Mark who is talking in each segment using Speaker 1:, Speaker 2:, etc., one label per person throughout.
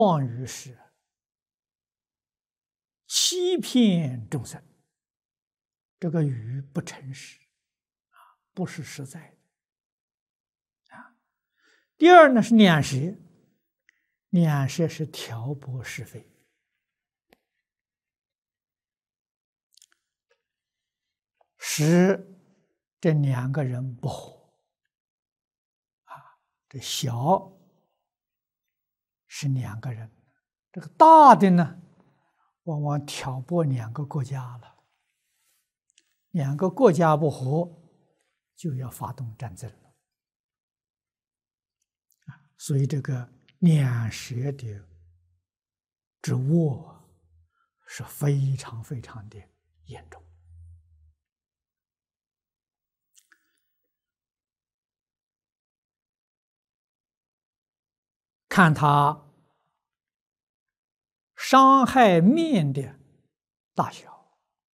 Speaker 1: 妄语是欺骗众生，这个语不诚实不是实在的第二呢是两舌，两舌是挑拨是非，使这两个人不和这小是两个人，这个大的呢，往往挑拨两个国家了。两个国家不和，就要发动战争了。所以这个两舌的之恶是非常非常的严重。看他伤害面的大小，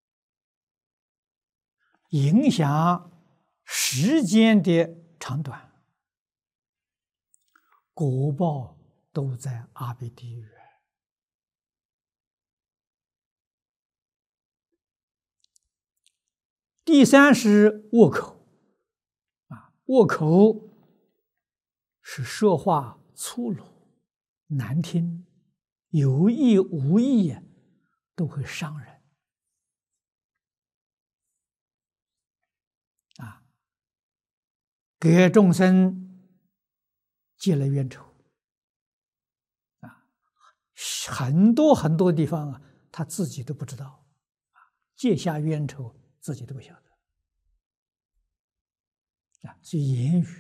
Speaker 1: 影响时间的长短，果报都在阿鼻地狱。第三是恶口恶口是说话粗鲁难听，有意无意都会伤人给众生结了冤仇很多很多地方他自己都不知道结下冤仇，自己都不晓得所以言语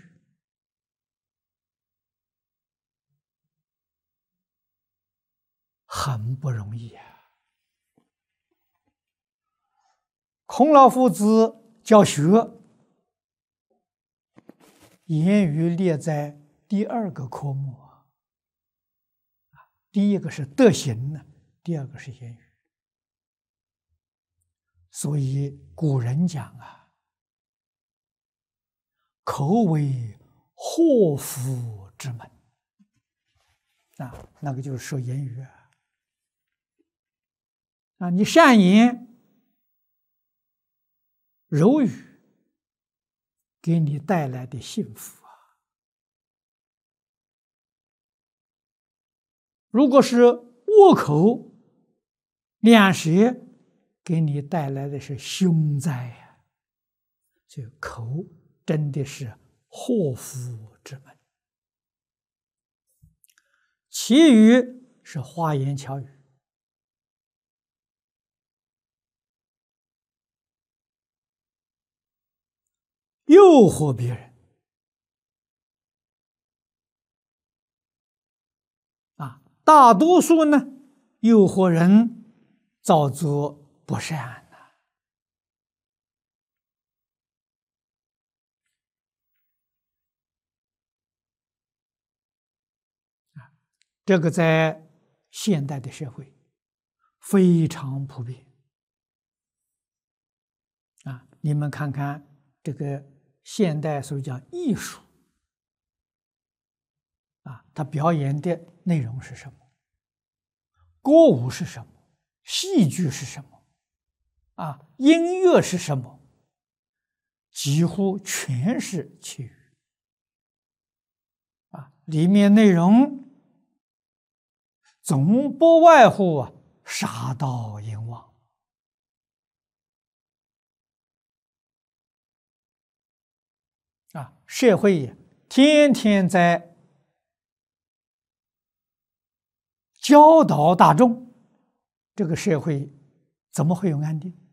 Speaker 1: 很不容易孔老夫子教学，言语列在第二个科目第一个是德行呢，第二个是言语。所以古人讲口为祸福之门那个就是说言语你善言柔语给你带来的幸福如果是恶口两舌，给你带来的是凶灾所以口真的是祸福之门。其余是花言巧语，诱惑别人大多数呢诱惑人造作不善这个在现代的社会非常普遍你们看看这个现代所讲艺术他表演的内容是什么？歌舞是什么？戏剧是什么？音乐是什么？几乎全是绮语里面内容总不外乎杀盗淫妄社会天天在教导大众，这个社会怎么会有安定？